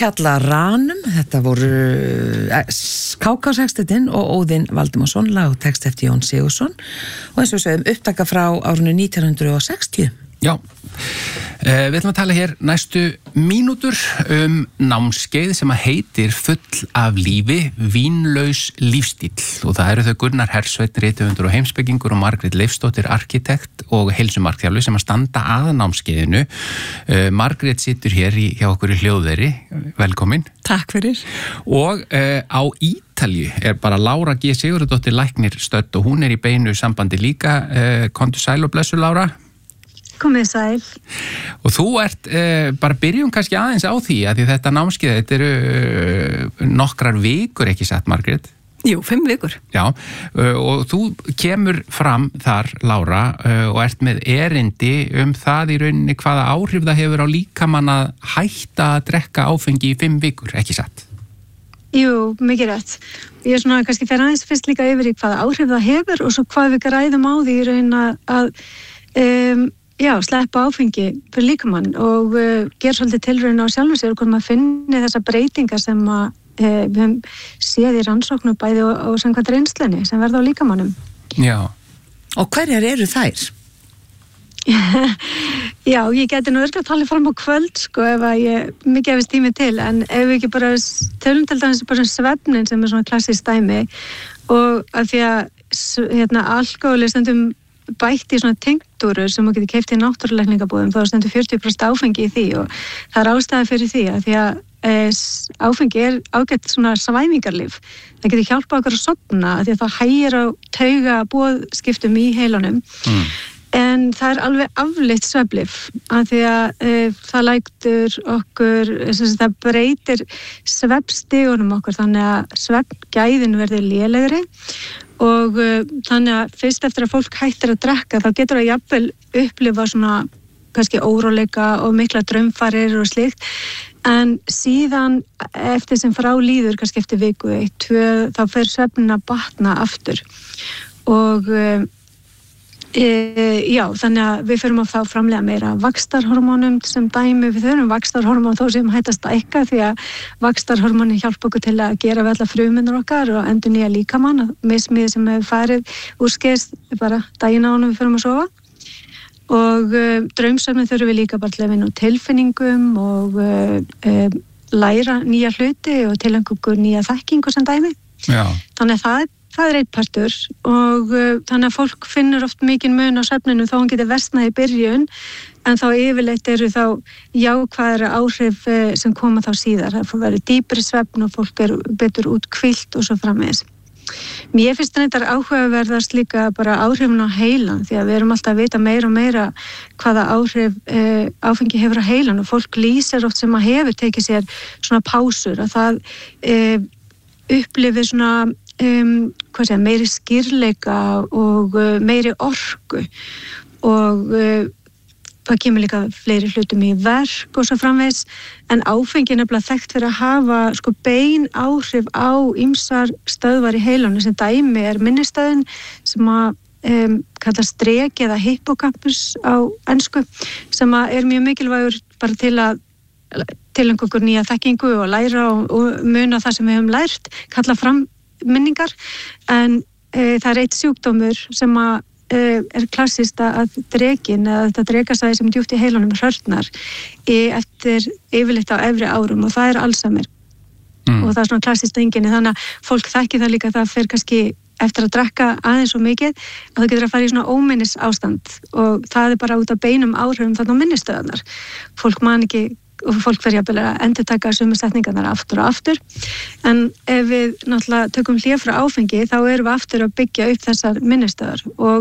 Kjallaranum, þetta voru KK-sextetinn og Óðinn Valdimarsson, lag og text eftir Jón Sigurðsson og eins og við sögum upptaka frá árinu 1960. Já, við ætlum að tala hér næstu mínútur námskeið sem að heitir Full af lífi, vínlaus lífstíll og það eru þau Gunnar Hersveit, rithöfundur og heimspekingur og Margrét Leifsdóttir, arkitekt og heilsumarkþjálfi sem að standa að námskeiðinu. Margrét situr hér hjá okkur í hljóðveri, velkomin. Takk fyrir. Og á Ítalíu bara Lára G. Sigurðardóttir læknir stödd og hún í beinu sambandi líka. Komdu sæl og blessu, Lára. Komið sæl. Og þú ert, bara byrjum kannski aðeins á því að því þetta námskeið, þetta eru nokkrar vikur, ekki satt, Margrét? Jú, 5 vikur. Já, og þú kemur fram þar, Lára, og ert með erindi það í rauninni hvaða áhrif það hefur á líkamann að hætta að drekka áfengi í 5 vikur, ekki satt? Jú, mikið rétt. Ég svona kannski fer aðeins fyrst líka yfir í hvaða áhrif það hefur og svo hvað við ræðum á því í rauninni að sleppa áfengi fyrir líkamann og gera svolítið tilraun á sjálfum sér og hvernig maður finni þessa breytingar sem við höfum séð í rannsóknum bæði og samkvæmt reynslunni sem verða á líkamannum. Já. Og hverjar eru þær? Já, ég geti nú örgulega talið fram á kvöld sko ef að ég mikið hefist tími til en ef við ekki bara tölum til dæmis bara svefnin sem svona klassískt dæmi og af því að alkóhól stundum bætt í svona tengdúrur sem þú getur keypt í náttúrulækningabúðum þá stendur 40% áfengi í því og það ástæða fyrir því að því að áfengi ágætt svona svæfingarlíf. Það getur hjálpað okkur að sofna því að það hægir á tauga boðskiptum í heilanum en það alveg afleitt svefnlyf af því að það lætur okkur, það breytir svefnstigunum okkur þannig að svefngæðin verður lélegri og þannig að fyrst eftir að fólk hættir að drekka þá getur það jafnvel upplifa svona kannski óróleika og mikla draumfarir og slíkt en síðan eftir sem frá líður kannski eftir viku 1-2 þá fer svefnin að batna aftur og þannig að við förum að þá framlega meira vaxtarhormónum sem dæmi, við þurfum vaxtarhormón þó sem hættast að ekka því að vaxtarhormónin hjálpa okkur til að gera við alla frumurnar okkar og endurnýja líkamann mismiði sem hefur farið úrskeiðs bara daginn á honum við förum að sofa og draumsvefnin þurfum við líka bara til að vinna úr tilfinningum og læra nýja hluti og tilengja okkur nýja þekkingu sem dæmi. Já. Þannig að það einn partur og þannig að fólk finnur oft mikinn mun á svefninu þó hann getur versnað í byrjun en þá yfirleitt eru þá jákvæðari áhrif sem koma þá síðar. Það får verið dýpri svefn og fólk betur út hvílt og svo framvegis. Mér finnst þetta áhugaverðast líka bara áhrifin á heilan því að við erum alltaf að vita meira og meira hvaða áhrif áfengi hefur á heilan og fólk lýsir oft sem að hefur tekið sér svona pásur að það upplifir svona meiri skýrleika og meiri orku og það kemur líka fleiri hlutum í verk og svo framvegis en áfengi nefnilega þekkt fyrir að hafa sko bein áhrif á ýmsar stöðvar í heilanum sem dæmi minnistöðin sem að kallast streki eða hippocampus á ensku sem að mjög mikilvægur bara til að tilengja okkur nýja þekkingu og læra og muna það sem við höfum lært kalla fram minningar en það eitt sjúkdómur sem að klassískt að drekin eða þetta drekasæði sem djúpt í heilanum hrörnar eftir yfirleitt á efri árum og það Alzheimer og það svona klassískt einkenni þannig að fólk þekki það líka það fer kannski eftir að drekka aðeins og mikið að það getur að fara í svona óminnis ástand og það bara út af beinum áhrifum þarna á minnistöðunar fólk man ekki og fólk fer jafnvel að endurtaka sömu setningarnar aftur og aftur en ef við náttúrulega tökum hlé frá áfengi þá erum við aftur að byggja upp þessar minnistöðar og